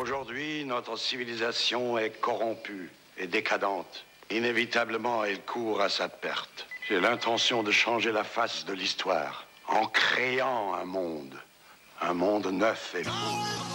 Aujourd'hui, notre civilisation est corrompue et décadente. Inévitablement, elle court à sa perte. J'ai l'intention de changer la face de l'histoire en créant un monde neuf et beau.